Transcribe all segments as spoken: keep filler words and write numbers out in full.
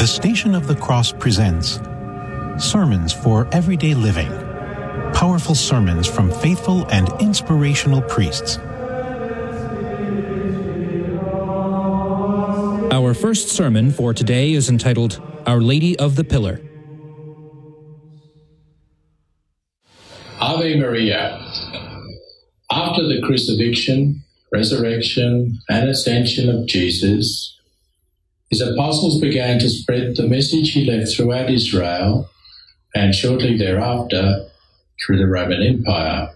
The Station of the Cross presents Sermons for Everyday Living. Powerful sermons from faithful and inspirational priests. Our first sermon for today is entitled, Our Lady of the Pillar. Ave Maria. After the crucifixion, resurrection, and ascension of Jesus, his apostles began to spread the message he left throughout Israel and shortly thereafter through the Roman Empire.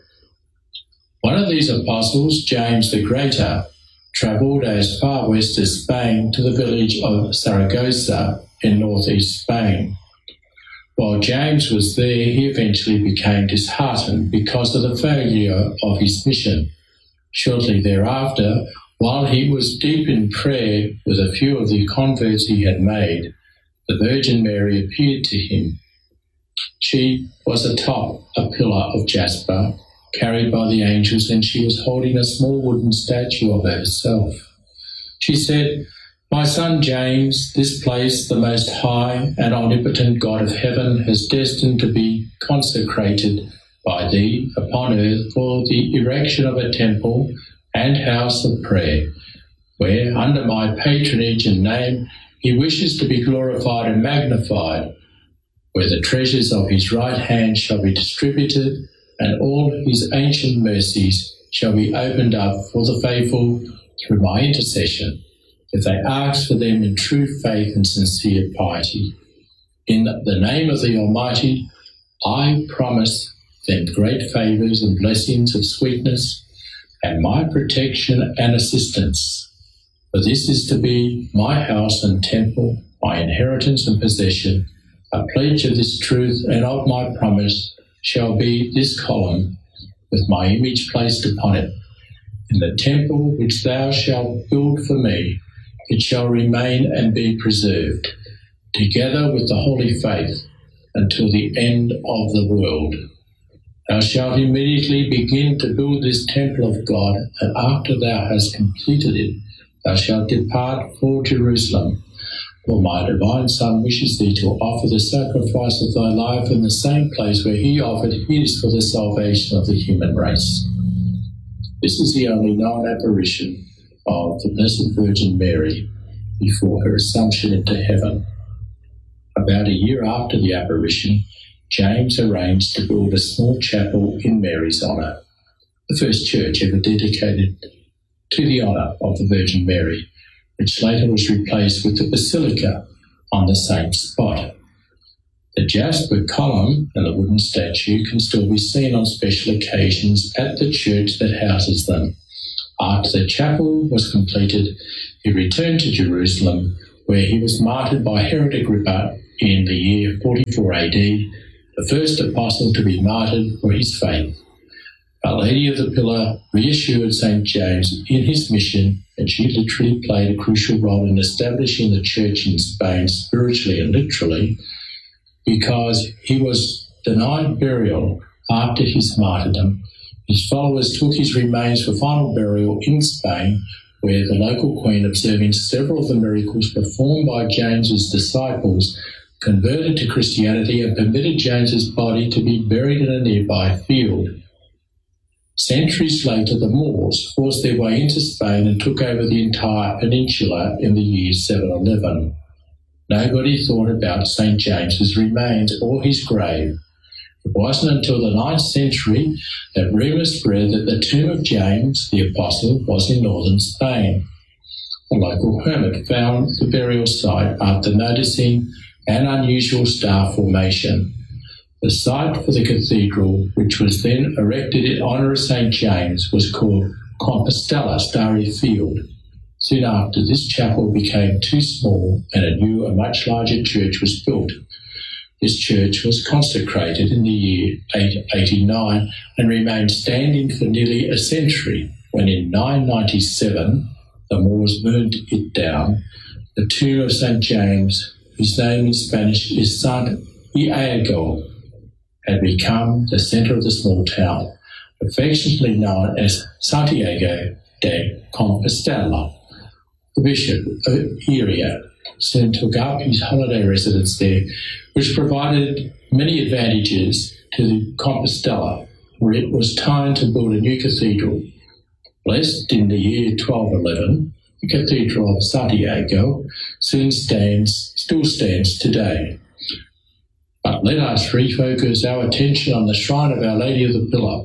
One of these apostles, James the Greater, travelled as far west as Spain to the village of Saragossa in northeast Spain. While James was there, he eventually became disheartened because of the failure of his mission. Shortly thereafter, while he was deep in prayer with a few of the converts he had made, the Virgin Mary appeared to him. She was atop a pillar of jasper, carried by the angels, and she was holding a small wooden statue of herself. She said, "My son James, this place the Most High and Omnipotent God of heaven has destined to be consecrated by thee upon earth for the erection of a temple and house of prayer, where under my patronage and name he wishes to be glorified and magnified, where the treasures of his right hand shall be distributed and all his ancient mercies shall be opened up for the faithful through my intercession, if they ask for them in true faith and sincere piety. In the name of the Almighty, I promise them great favours and blessings of sweetness and my protection and assistance. For this is to be my house and temple, my inheritance and possession. A pledge of this truth and of my promise shall be this column with my image placed upon it. In the temple which thou shalt build for me, it shall remain and be preserved, together with the holy faith, until the end of the world. Thou shalt immediately begin to build this temple of God, and after thou hast completed it, thou shalt depart for Jerusalem. For my divine Son wishes thee to offer the sacrifice of thy life in the same place where he offered his for the salvation of the human race." This is the only known apparition of the Blessed Virgin Mary before her assumption into heaven. About a year after the apparition, James arranged to build a small chapel in Mary's honour, the first church ever dedicated to the honour of the Virgin Mary, which later was replaced with the basilica on the same spot. The jasper column and the wooden statue can still be seen on special occasions at the church that houses them. After the chapel was completed, he returned to Jerusalem, where he was martyred by Herod Agrippa in the year forty-four A D, the first apostle to be martyred for his faith. Our Lady of the Pillar reassured Saint James in his mission, and she literally played a crucial role in establishing the church in Spain spiritually and literally, because he was denied burial after his martyrdom. His followers took his remains for final burial in Spain, where the local queen, observing several of the miracles performed by James's disciples, converted to Christianity and permitted James's body to be buried in a nearby field. Centuries later, the Moors forced their way into Spain and took over the entire peninsula in the year seven eleven. Nobody thought about Saint James's remains or his grave. It wasn't until the ninth century that rumours spread that the tomb of James, the apostle, was in northern Spain. A local hermit found the burial site after noticing an unusual star formation. The site for the cathedral, which was then erected in honour of Saint James, was called Compostela Starry Field. Soon after, this chapel became too small and a new and much larger church was built. This church was consecrated in the year eight eighty-nine and remained standing for nearly a century, when in nine ninety-seven the Moors burned it down. The tomb of Saint James, whose name in Spanish is Sant Iago, had become the centre of the small town, affectionately known as Santiago de Compostela. The Bishop of Iria soon took up his holiday residence there, which provided many advantages to the Compostela, where it was time to build a new cathedral. Blessed in the year twelve eleven, the Cathedral of Santiago soon stands, still stands today. But let us refocus our attention on the shrine of Our Lady of the Pillar.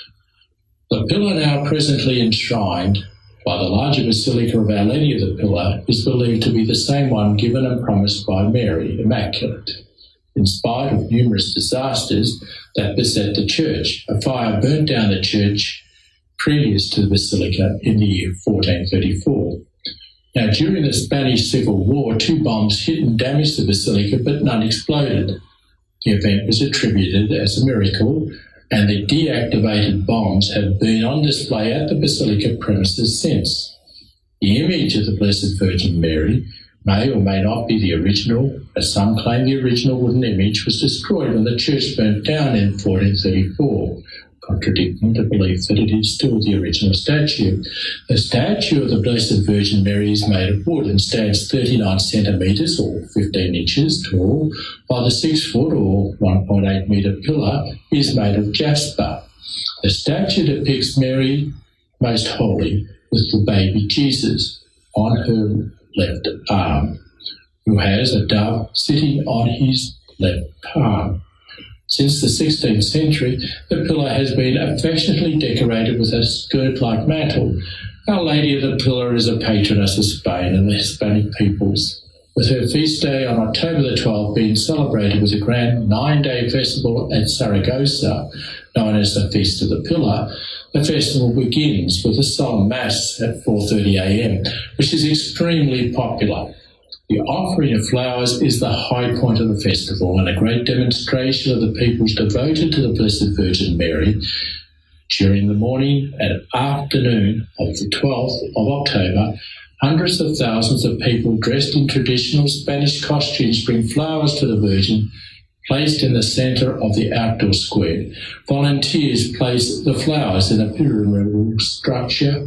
The pillar now presently enshrined by the larger Basilica of Our Lady of the Pillar is believed to be the same one given and promised by Mary, Immaculate. In spite of numerous disasters that beset the church, a fire burnt down the church previous to the Basilica in the year fourteen thirty-four. Now, during the Spanish Civil War, two bombs hit and damaged the Basilica, but none exploded. The event was attributed as a miracle, and the deactivated bombs have been on display at the Basilica premises since. The image of the Blessed Virgin Mary may or may not be the original, as some claim the original wooden image was destroyed when the church burnt down in fourteen thirty-four, contradicting the belief that it is still the original statue. The statue of the Blessed Virgin Mary is made of wood and stands thirty-nine centimetres or fifteen inches tall, while the six foot or one point eight metre pillar is made of jasper. The statue depicts Mary Most Holy with the baby Jesus on her left arm, who has a dove sitting on his left palm. Since the sixteenth century, the pillar has been affectionately decorated with a skirt-like mantle. Our Lady of the Pillar is a patroness of Spain and the Hispanic peoples, with her feast day on October the twelfth being celebrated with a grand nine-day festival at Saragossa, known as the Feast of the Pillar. The festival begins with a solemn mass at four thirty a m, which is extremely popular. The offering of flowers is the high point of the festival and a great demonstration of the peoples devoted to the Blessed Virgin Mary. During the morning and afternoon of the twelfth of October, hundreds of thousands of people dressed in traditional Spanish costumes bring flowers to the Virgin, placed in the centre of the outdoor square. Volunteers place the flowers in a pyramidal structure,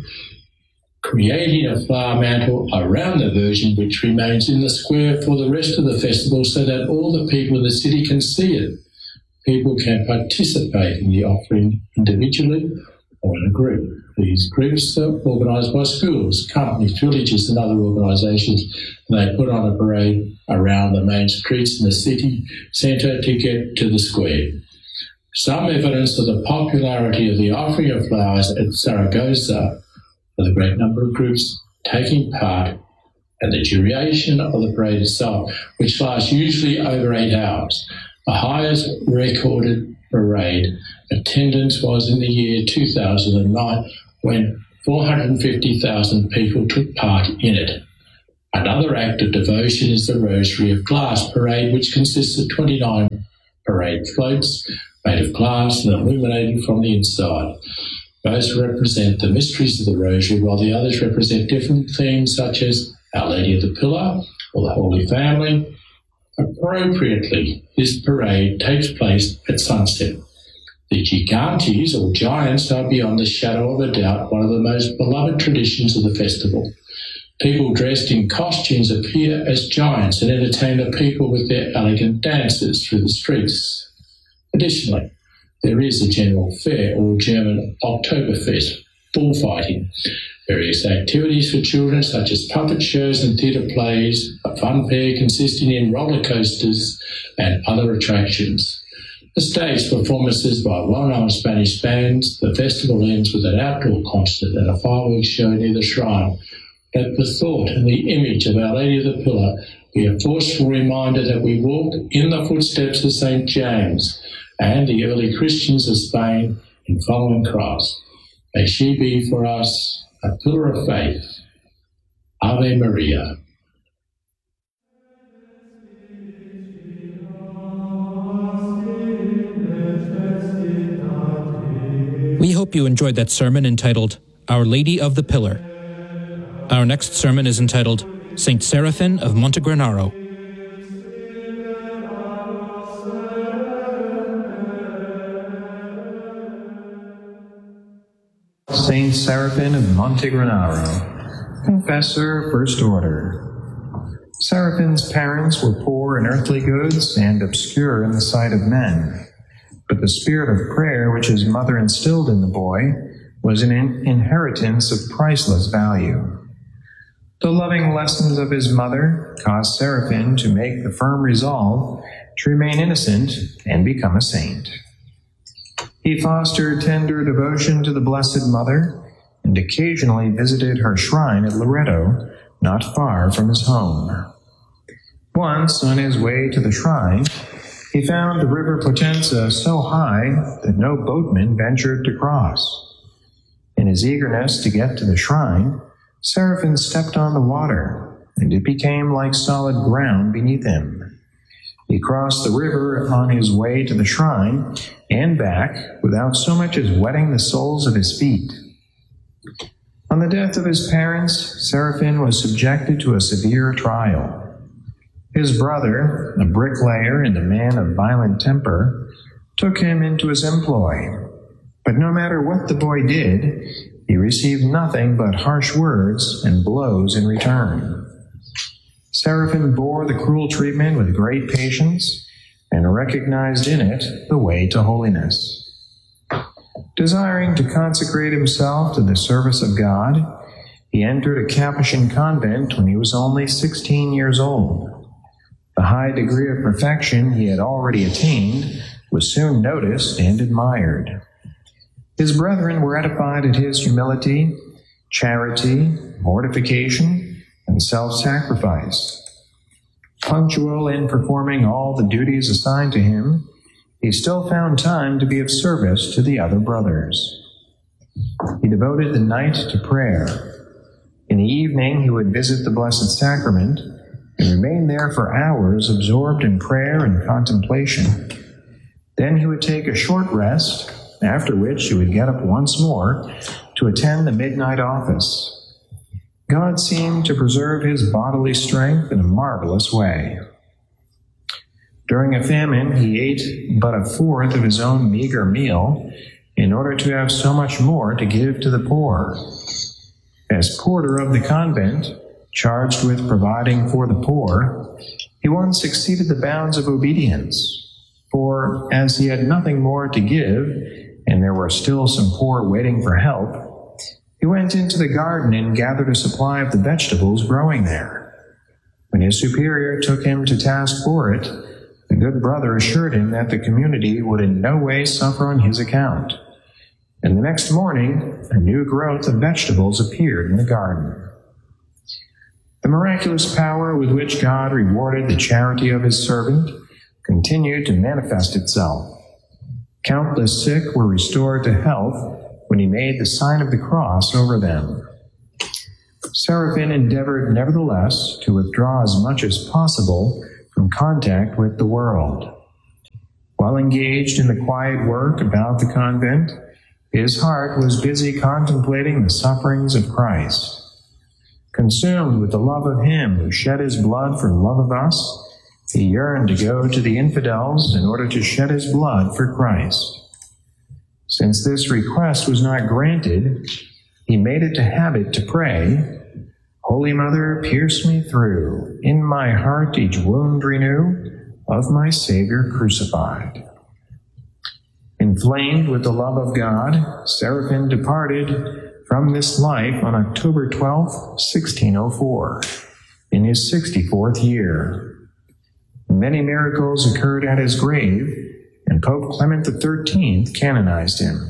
creating a flower mantle around the Virgin, which remains in the square for the rest of the festival so that all the people in the city can see it. People can participate in the offering individually or in a group. These groups are organised by schools, companies, villages and other organisations. They put on a parade around the main streets in the city centre to get to the square. Some evidence of the popularity of the offering of flowers at Saragossa, with a great number of groups taking part, and the duration of the parade itself, which lasts usually over eight hours. The highest recorded parade attendance was in the year two thousand nine, when four hundred fifty thousand people took part in it. Another act of devotion is the Rosary of Glass parade, which consists of twenty-nine parade floats made of glass and illuminated from the inside. Both represent the mysteries of the Rosary, while the others represent different themes such as Our Lady of the Pillar or the Holy Family. Appropriately, this parade takes place at sunset. The Gigantes, or giants, are beyond the shadow of a doubt one of the most beloved traditions of the festival. People dressed in costumes appear as giants and entertain the people with their elegant dances through the streets. Additionally, there is a general fair, or German Oktoberfest, bullfighting, various activities for children such as puppet shows and theatre plays, a fun fair consisting in roller coasters and other attractions. The stage performances by well-known Spanish bands. The festival ends with an outdoor concert and a fireworks show near the shrine. Let the thought and the image of Our Lady of the Pillar be a forceful reminder that we walk in the footsteps of Saint James and the early Christians of Spain in following Christ. May she be for us a pillar of faith. Ave Maria. We hope you enjoyed that sermon entitled Our Lady of the Pillar. Our next sermon is entitled Saint Seraphim of Montegranaro. Saint Seraphim of Montegranaro, Confessor, First Order. Seraphin's parents were poor in earthly goods and obscure in the sight of men, but the spirit of prayer which his mother instilled in the boy was an in- inheritance of priceless value. The loving lessons of his mother caused Seraphin to make the firm resolve to remain innocent and become a saint. He fostered tender devotion to the Blessed Mother and occasionally visited her shrine at Loreto, not far from his home. Once, on his way to the shrine, he found the river Potenza so high that no boatman ventured to cross. In his eagerness to get to the shrine, Seraphin stepped on the water, and it became like solid ground beneath him. He crossed the river on his way to the shrine and back without so much as wetting the soles of his feet. On the death of his parents, Seraphin was subjected to a severe trial. His brother, a bricklayer and a man of violent temper, took him into his employ. But no matter what the boy did, he received nothing but harsh words and blows in return. Seraphin bore the cruel treatment with great patience and recognized in it the way to holiness. Desiring to consecrate himself to the service of God, he entered a Capuchin convent when he was only sixteen years old. The high degree of perfection he had already attained was soon noticed and admired. His brethren were edified at his humility, charity, mortification, and self-sacrifice. Punctual in performing all the duties assigned to him, he still found time to be of service to the other brothers. He devoted the night to prayer. In the evening, he would visit the Blessed Sacrament and remain there for hours absorbed in prayer and contemplation. Then he would take a short rest, after which he would get up once more to attend the midnight office. God seemed to preserve his bodily strength in a marvelous way. During a famine, he ate but a fourth of his own meager meal in order to have so much more to give to the poor. As porter of the convent, charged with providing for the poor, he once exceeded the bounds of obedience, for as he had nothing more to give, and there were still some poor waiting for help, he went into the garden and gathered a supply of the vegetables growing there. When his superior took him to task for it, the good brother assured him that the community would in no way suffer on his account. And the next morning, a new growth of vegetables appeared in the garden. The miraculous power with which God rewarded the charity of his servant continued to manifest itself. Countless sick were restored to health when he made the sign of the cross over them. Seraphin endeavored nevertheless to withdraw as much as possible from contact with the world. While engaged in the quiet work about the convent, his heart was busy contemplating the sufferings of Christ. Consumed with the love of him who shed his blood for love of us, he yearned to go to the infidels in order to shed his blood for Christ. Since this request was not granted, he made it a habit to pray, "Holy Mother, pierce me through, in my heart each wound renew, of my Savior crucified." Inflamed with the love of God, Seraphin departed from this life on October twelfth, sixteen oh four, in his sixty-fourth year. Many miracles occurred at his grave, and Pope Clement the thirteenth canonized him.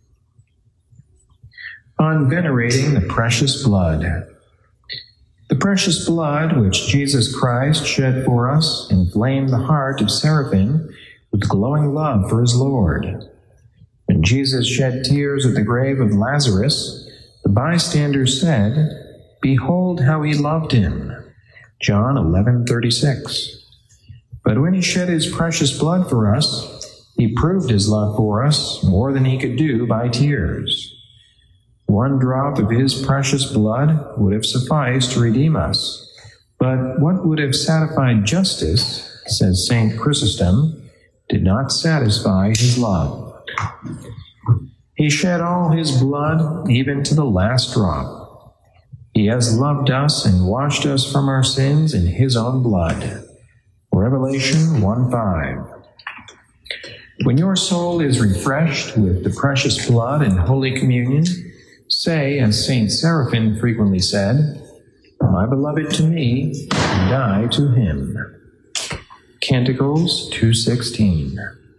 On venerating the precious blood. The precious blood which Jesus Christ shed for us inflamed the heart of Seraphin with glowing love for his Lord. When Jesus shed tears at the grave of Lazarus, the bystanders said, "Behold how he loved him." John eleven thirty-six. But when he shed his precious blood for us, he proved his love for us more than he could do by tears. One drop of his precious blood would have sufficed to redeem us. But what would have satisfied justice, says Saint Chrysostom, did not satisfy his love. He shed all his blood, even to the last drop. He has loved us and washed us from our sins in his own blood. Revelation one five. When your soul is refreshed with the precious blood and Holy Communion, say, as Saint Seraphim frequently said, "My beloved to me, and I to him." Canticles two sixteen.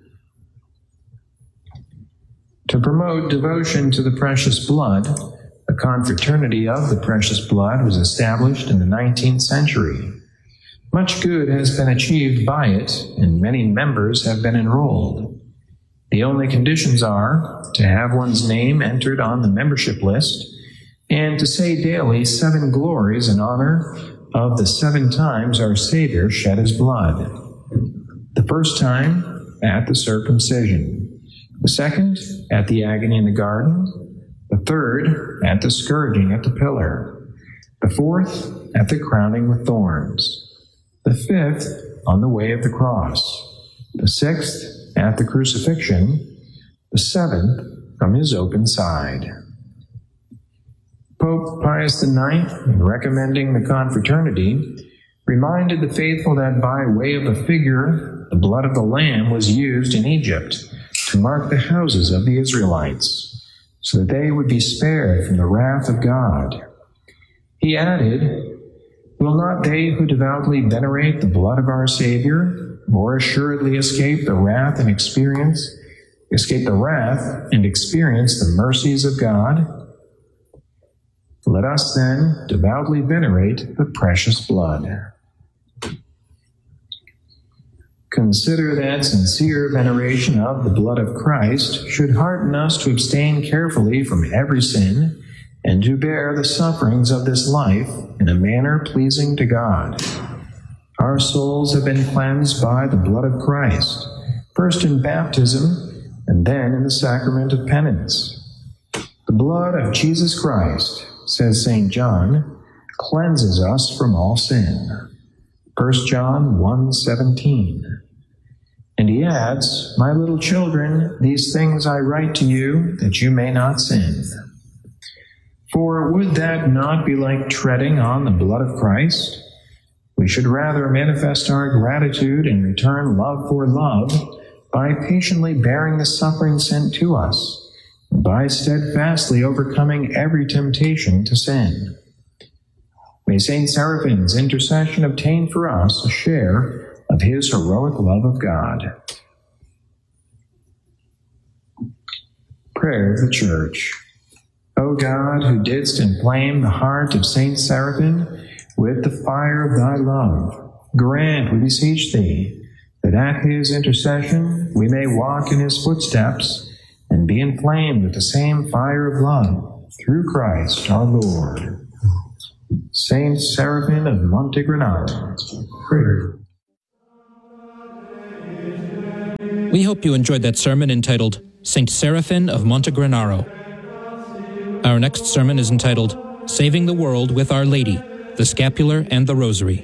To promote devotion to the precious blood, a confraternity of the precious blood was established in the nineteenth century. Much good has been achieved by it, and many members have been enrolled. The only conditions are to have one's name entered on the membership list and to say daily seven glories in honor of the seven times our Savior shed his blood. The first time at the circumcision, the second at the agony in the garden, the third at the scourging at the pillar, the fourth at the crowning with thorns, the fifth on the way of the cross, the sixth at the crucifixion, the seventh from his open side. Pope Pius the Ninth, in recommending the confraternity, reminded the faithful that by way of a figure, the blood of the Lamb was used in Egypt to mark the houses of the Israelites, so that they would be spared from the wrath of God. He added, "Will not they who devoutly venerate the blood of our Savior more assuredly escape the wrath and experience, escape the wrath and experience the mercies of God? Let us then devoutly venerate the precious blood." Consider that sincere veneration of the blood of Christ should hearten us to abstain carefully from every sin and to bear the sufferings of this life in a manner pleasing to God. Our souls have been cleansed by the blood of Christ, first in baptism and then in the sacrament of penance. The blood of Jesus Christ, says Saint John, cleanses us from all sin. First John one seventeen. And he adds, "My little children, these things I write to you, that you may not sin." For would that not be like treading on the blood of Christ? We should rather manifest our gratitude and return love for love by patiently bearing the suffering sent to us, and by steadfastly overcoming every temptation to sin. May Saint Seraphim's intercession obtain for us a share of his heroic love of God. Prayer of the Church. O God, who didst inflame the heart of Saint Seraphim with the fire of thy love, grant, we beseech thee, that at his intercession we may walk in his footsteps and be inflamed with the same fire of love, through Christ our Lord. Saint Seraphim of Montegranaro. Prayer. We hope you enjoyed that sermon entitled Saint Seraphim of Montegranaro. Our next sermon is entitled Saving the World with Our Lady, the Scapular and the Rosary.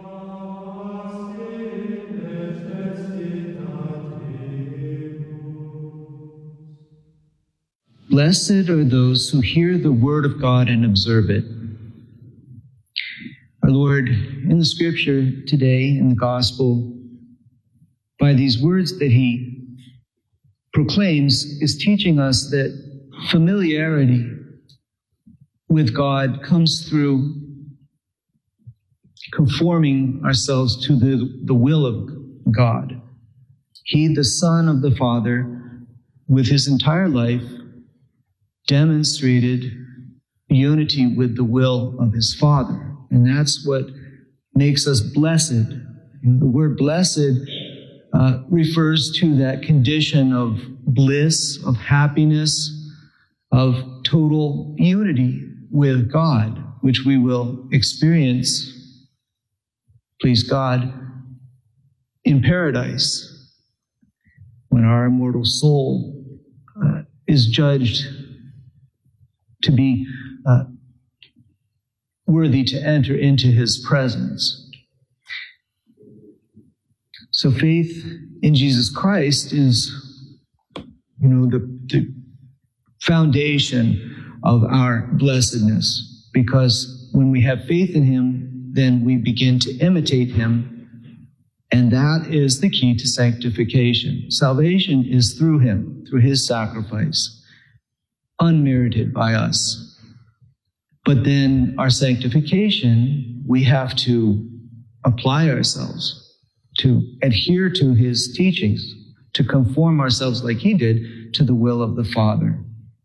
Blessed are those who hear the word of God and observe it. Our Lord, in the scripture today, in the gospel, by these words that he proclaims, is teaching us that familiarity with God comes through conforming ourselves to the, the will of God. He, the Son of the Father, with his entire life, demonstrated unity with the will of his Father. And that's what makes us blessed. And the word blessed uh, refers to that condition of bliss, of happiness, of total unity with God, which we will experience, please God, in paradise, when our immortal soul uh, is judged to be uh, worthy to enter into his presence. So faith in Jesus Christ is, you know, the, the foundation of our blessedness. because when we have faith in him, then we begin to imitate him. And that is the key to sanctification. Salvation is through him, through his sacrifice, unmerited by us. But then our sanctification, we have to apply ourselves, to adhere to his teachings, to conform ourselves like he did to the will of the Father.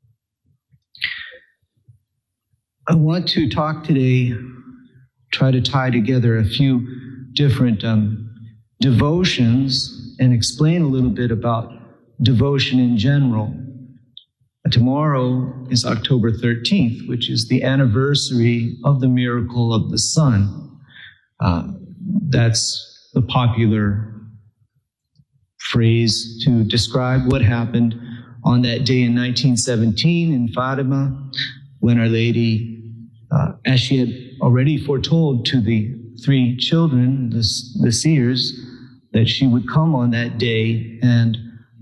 I want to talk today, try to tie together a few different um, devotions and explain a little bit about devotion in general. Tomorrow is October thirteenth, which is the anniversary of the miracle of the sun. Uh, that's the popular phrase to describe what happened on that day in nineteen seventeen in Fatima, when Our Lady, uh, as she had already foretold to the three children, the, the seers, that she would come on that day and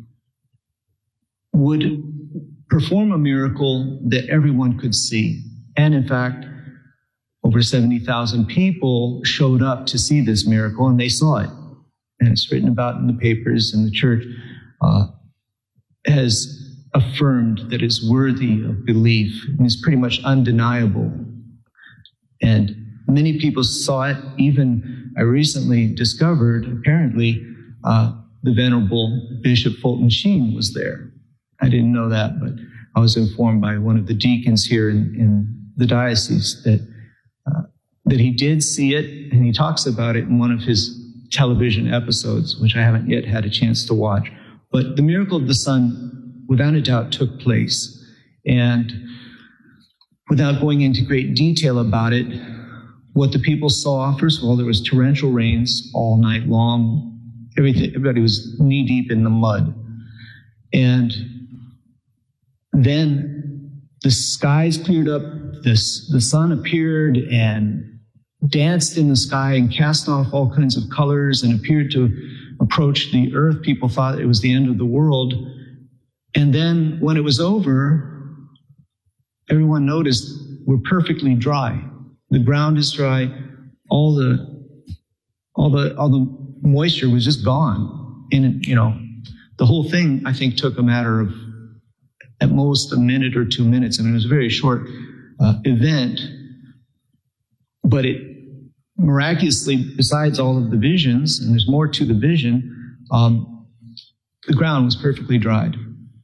would perform a miracle that everyone could see. And in fact, over seventy thousand people showed up to see this miracle, and they saw it. And it's written about in the papers, and the church uh, has affirmed that it's worthy of belief. And it's pretty much undeniable. And many people saw it. Even I recently discovered, apparently, uh, the Venerable Bishop Fulton Sheen was there. I didn't know that, but I was informed by one of the deacons here in, in the diocese that uh, that he did see it, and he talks about it in one of his television episodes, which I haven't yet had a chance to watch. But the miracle of the sun, without a doubt, took place. And without going into great detail about it, what the people saw, first of all, there was torrential rains all night long. Everything, everybody was knee-deep in the mud. And then the skies cleared up, the, the sun appeared and danced in the sky and cast off all kinds of colors and appeared to approach the earth. People thought it was the end of the world. And then when it was over, everyone noticed we're perfectly dry. The ground is dry. All the, all the, all the moisture was just gone. And, you know, the whole thing, I think, took a matter of at most a minute or two minutes. I mean, it was a very short uh, event, but it miraculously, besides all of the visions, and there's more to the vision, um, the ground was perfectly dried.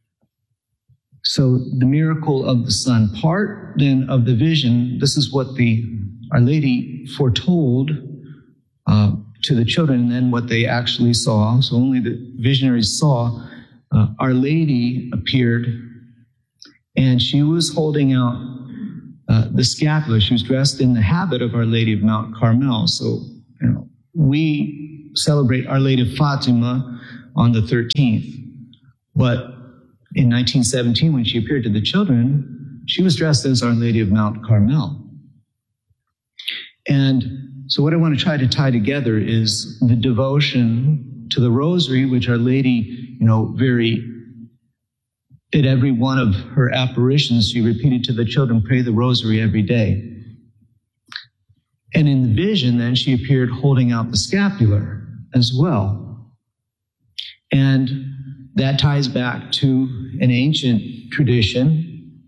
So the miracle of the sun, part then of the vision, this is what the Our Lady foretold uh, to the children, and then what they actually saw. So only the visionaries saw. Uh, Our Lady appeared, and she was holding out uh, the scapular. She was dressed in the habit of Our Lady of Mount Carmel. So, you know, we celebrate Our Lady of Fatima on the thirteenth. But in nineteen seventeen, when she appeared to the children, she was dressed as Our Lady of Mount Carmel. And so what I want to try to tie together is the devotion to the rosary, which Our Lady, you know, very, at every one of her apparitions, she repeated to the children, pray the rosary every day. And in the vision, then, she appeared holding out the scapular as well. And that ties back to an ancient tradition,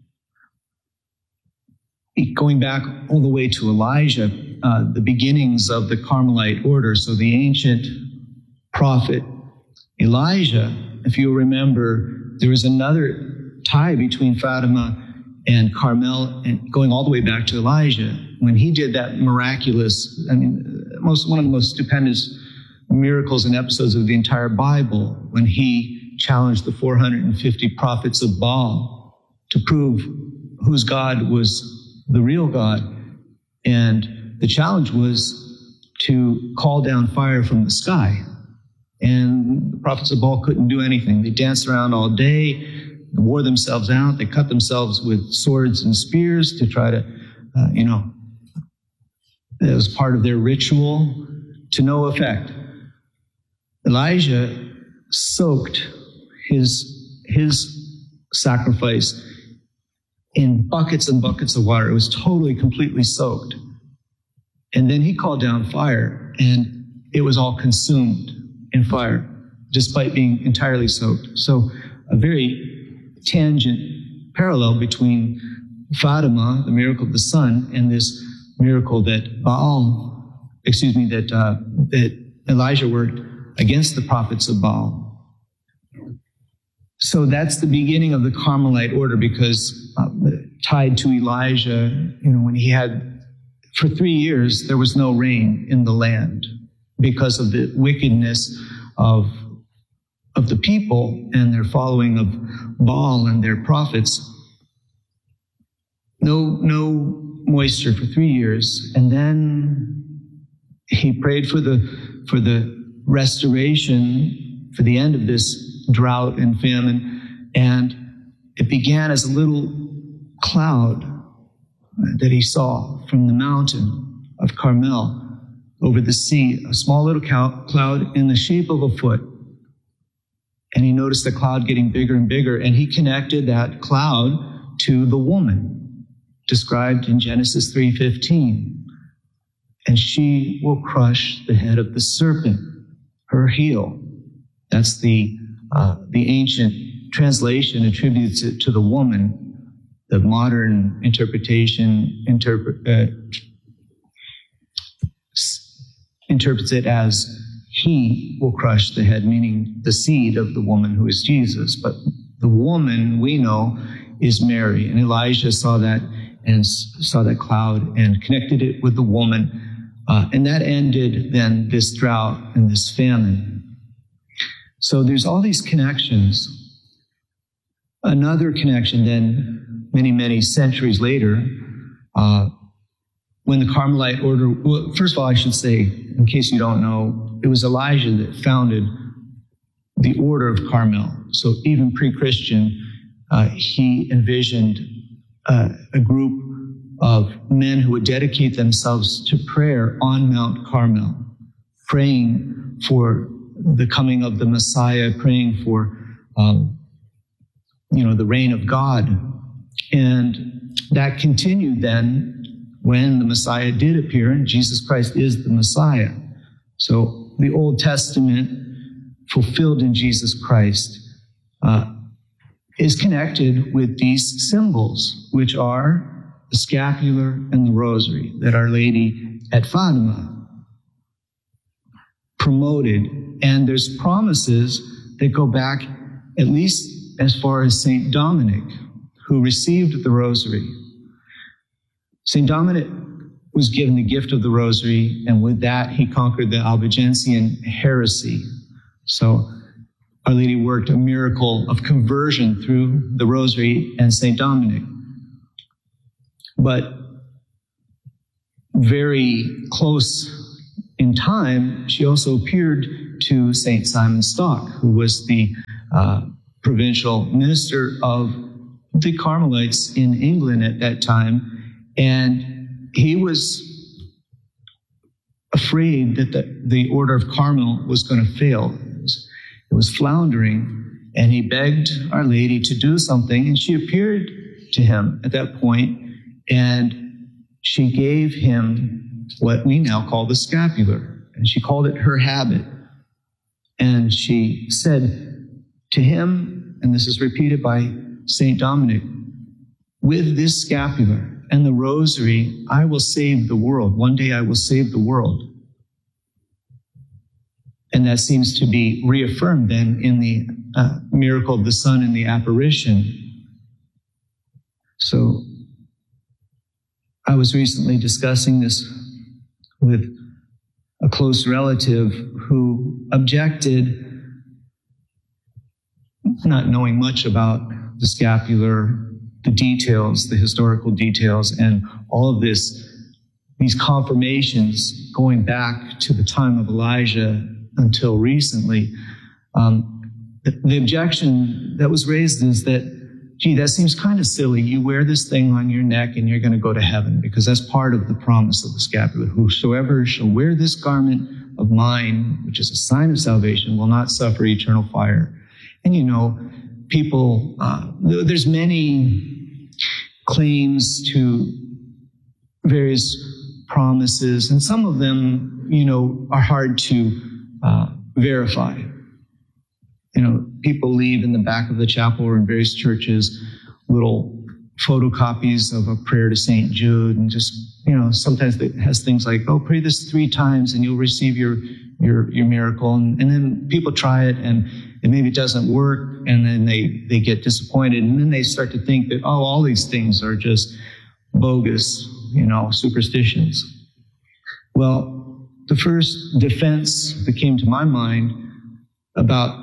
going back all the way to Elijah, uh, the beginnings of the Carmelite order. So the ancient prophet Elijah, if you remember, there was another tie between Fatima and Carmel, and going all the way back to Elijah, when he did that miraculous, I mean, most one of the most stupendous miracles and episodes of the entire Bible, when he challenged the four hundred fifty prophets of Baal to prove whose God was the real God. And the challenge was to call down fire from the sky. And the prophets of Baal couldn't do anything. They danced around all day, wore themselves out. They cut themselves with swords and spears to try to, uh, you know, it was part of their ritual, to no effect. Elijah soaked his, his sacrifice in buckets and buckets of water. It was totally, completely soaked. And then he called down fire, and it was all consumed in fire, despite being entirely soaked. So a very tangent parallel between Fatima, the miracle of the sun, and this miracle that Baal, excuse me, that uh, that Elijah worked against the prophets of Baal. So that's the beginning of the Carmelite order, because uh, tied to Elijah, you know, when he had, for three years, there was no rain in the land because of the wickedness of, of the people and their following of Baal and their prophets. No, no moisture for three years. And then he prayed for the, for the restoration, for the end of this drought and famine, and it began as a little cloud that he saw from the mountain of Carmel over the sea, a small little cloud in the shape of a foot. And he noticed the cloud getting bigger and bigger, and he connected that cloud to the woman described in Genesis three fifteen. And she will crush the head of the serpent, her heel. That's the Uh, the ancient translation attributes it to the woman. The modern interpretation interpret, uh, interprets it as he will crush the head, meaning the seed of the woman who is Jesus. But the woman we know is Mary. And Elijah saw that and saw that cloud and connected it with the woman. Uh, and that ended then this drought and this famine. So there's all these connections. Another connection then, many, many centuries later, uh, when the Carmelite order, well, first of all, I should say, in case you don't know, it was Elijah that founded the Order of Carmel. So even pre-Christian, uh, he envisioned uh, a group of men who would dedicate themselves to prayer on Mount Carmel, praying for the coming of the Messiah, praying for, um, you know, the reign of God. And that continued then when the Messiah did appear, and Jesus Christ is the Messiah. So the Old Testament, fulfilled in Jesus Christ, uh, is connected with these symbols, which are the scapular and the rosary that Our Lady at Fatima promoted. And there's promises that go back at least as far as Saint Dominic, who received the rosary. Saint Dominic was given the gift of the rosary, and with that, he conquered the Albigensian heresy. So Our Lady worked a miracle of conversion through the rosary and Saint Dominic. But very close in time, she also appeared to Saint Simon Stock, who was the uh, provincial minister of the Carmelites in England at that time. And he was afraid that the, the Order of Carmel was going to fail. It was, it was floundering, and he begged Our Lady to do something, and she appeared to him at that point, and she gave him what we now call the scapular, and she called it her habit. And she said to him, and this is repeated by Saint Dominic, with this scapular and the rosary, I will save the world. One day I will save the world. And that seems to be reaffirmed then in the uh, miracle of the sun and the apparition. So I was recently discussing this with a close relative who objected, not knowing much about the scapular, the details, the historical details, and all of this, these confirmations going back to the time of Elijah until recently. Um, the, the objection that was raised is that, gee, that seems kind of silly. You wear this thing on your neck and you're going to go to heaven, because that's part of the promise of the scapular. Whosoever shall wear this garment of mine, which is a sign of salvation, will not suffer eternal fire. And you know, people, uh, there's many claims to various promises, and some of them, you know, are hard to uh, verify. You know, people leave in the back of the chapel or in various churches little photocopies of a prayer to Saint Jude, and just, you know, sometimes it has things like, oh, pray this three times and you'll receive your your your miracle. And, and then people try it and it maybe doesn't work, and then they, they get disappointed, and then they start to think that, oh, all these things are just bogus, you know, superstitions. Well, the first defense that came to my mind about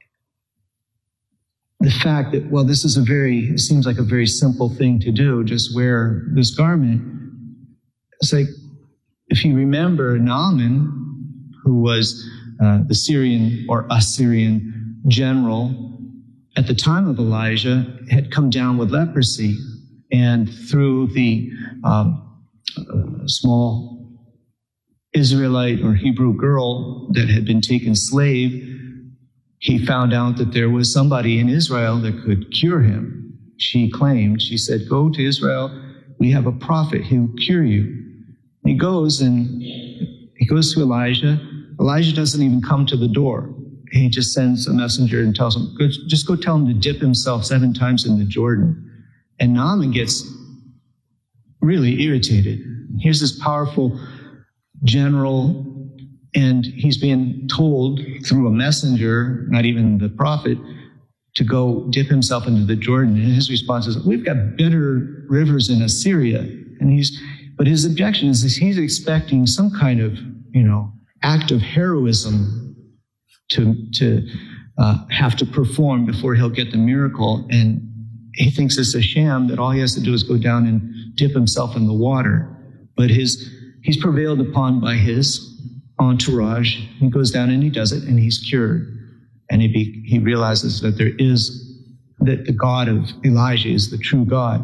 the fact that, well, this is a very, it seems like a very simple thing to do, just wear this garment. It's like, if you remember Naaman, who was uh, the Syrian or Assyrian general at the time of Elijah, had come down with leprosy, and through the um, uh, small Israelite or Hebrew girl that had been taken slave, he found out that there was somebody in Israel that could cure him. She claimed, she said, go to Israel, we have a prophet, he'll cure you. And he goes and he goes to Elijah. Elijah doesn't even come to the door. He just sends a messenger and tells him, just go tell him to dip himself seven times in the Jordan. And Naaman gets really irritated. Here's this powerful general, and he's being told through a messenger, not even the prophet, to go dip himself into the Jordan. And his response is, we've got better rivers in Assyria. And he's, but his objection is, is he's expecting some kind of, you know, act of heroism to, to uh, have to perform before he'll get the miracle. And he thinks it's a sham, that all he has to do is go down and dip himself in the water. But his, he's prevailed upon by his entourage. He goes down and he does it, and he's cured. And he be, he realizes that there is, that the God of Elijah is the true God.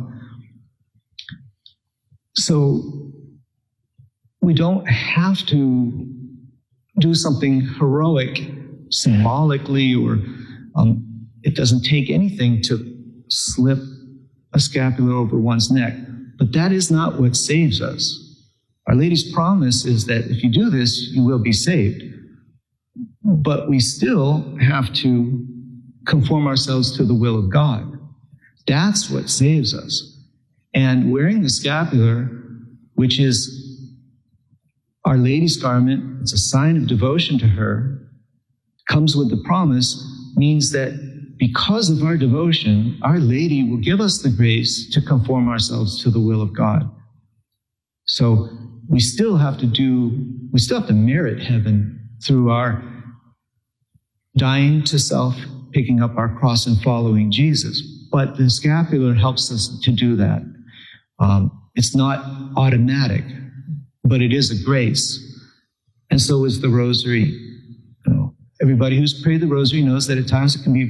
So we don't have to do something heroic symbolically, or um, it doesn't take anything to slip a scapular over one's neck. But that is not what saves us. Our Lady's promise is that if you do this, you will be saved. But we still have to conform ourselves to the will of God. That's what saves us. And wearing the scapular, which is Our Lady's garment, it's a sign of devotion to her, comes with the promise, means that because of our devotion, Our Lady will give us the grace to conform ourselves to the will of God. So we still have to do, we still have to merit heaven through our dying to self, picking up our cross and following Jesus. But the scapular helps us to do that. Um, it's not automatic, but it is a grace. And so is the rosary. You know, everybody who's prayed the rosary knows that at times it can be